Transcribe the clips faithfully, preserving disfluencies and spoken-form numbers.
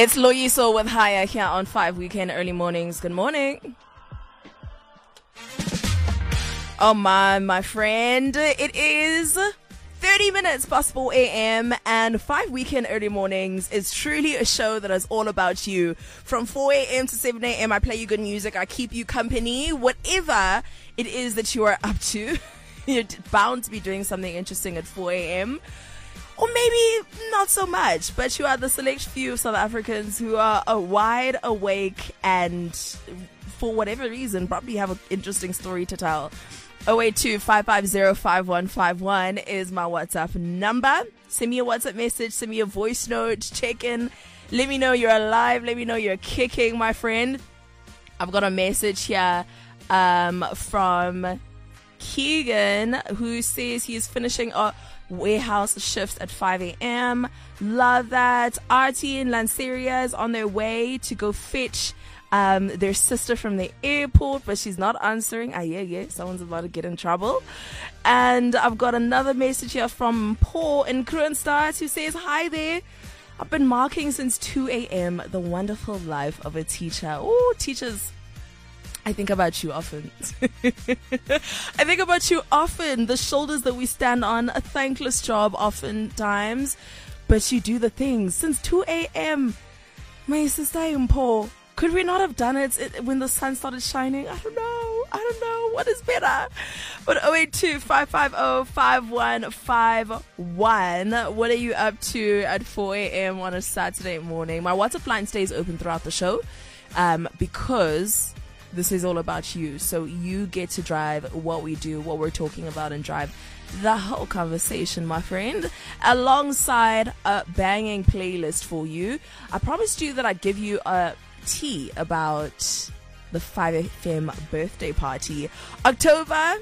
It's Loyiso with Haya here on five Weekend Early Mornings. Good morning. Oh my, my friend. It is thirty minutes past four a.m. and five Weekend Early Mornings is truly a show that is all about you. From four a.m. to seven a.m. I play you good music. I keep you company. Whatever it is that you are up to, you're bound to be doing something interesting at four a.m. Or maybe not so much, but you are the select few of South Africans who are uh, wide awake and, for whatever reason, probably have an interesting story to tell. oh eight two, five five zero, five one five one is my WhatsApp number. Send me a WhatsApp message, send me a voice note, check in. Let me know you're alive. Let me know you're kicking, my friend. I've got a message here um, from Keegan, who says he is finishing a warehouse shifts at five a.m. Love that. Artie and Lanceria is on their way to go fetch um, their sister from the airport, but she's not answering. Ah, yeah, yeah, someone's about to get in trouble. And I've got another message here from Paul in Kroonstad, who says, hi there. I've been marking since two a.m. The wonderful life of a teacher. Oh, teachers, I think about you often. I think about you often. The shoulders that we stand on, a thankless job oftentimes. But you do the things. Since two a.m. My sister and Paul, could we not have done it when the sun started shining? I don't know. I don't know. What is better? But oh eight two, five five zero, five one five one. What are you up to at four a.m. on a Saturday morning? My WhatsApp line stays open throughout the show um, because this is all about you. So you get to drive what we do, what we're talking about, and drive the whole conversation, my friend, alongside a banging playlist for you. I promised you that I'd give you a tea about the five F M birthday party. October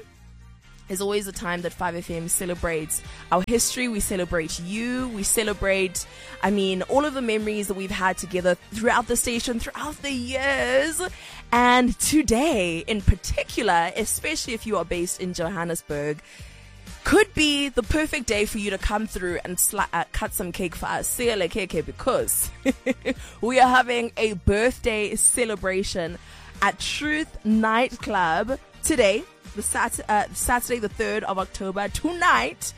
is always a time that five F M celebrates our history. We celebrate you. We celebrate, I mean, all of the memories that we've had together throughout the station, throughout the years. And today, in particular, especially if you are based in Johannesburg, could be the perfect day for you to come through and sla- uh, cut some cake for us, because we are having a birthday celebration at Truth Nightclub today, the Sat- uh, Saturday the third of October, tonight.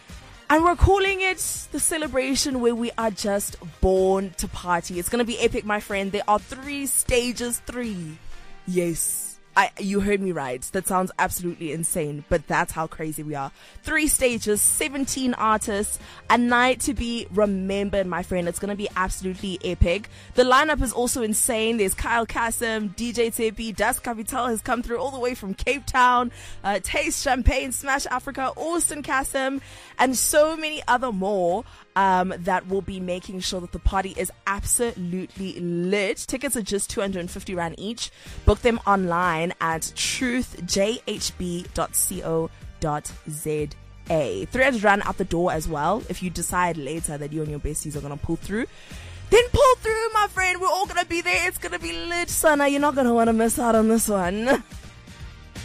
And we're calling it the celebration where we are just born to party. It's going to be epic, my friend. There are three stages, three. Yes. I, you heard me right. That sounds absolutely insane, but that's how crazy we are. Three stages, seventeen artists, a night to be remembered, my friend. It's going to be absolutely epic. The lineup is also insane. There's Kyle Kassem, D J Tepi, Das Capital has come through all the way from Cape Town, uh, Taste Champagne, Smash Africa, Austin Kassem, and so many other more. Um, that will be making sure that the party is absolutely lit. Tickets are just two hundred fifty rand each. Book them online at truth j h b dot co dot z a. three hundred rand out the door as well. If you decide later that you and your besties are going to pull through, then pull through, my friend. We're all going to be there. It's going to be lit, Sana. You're not going to want to miss out on this one.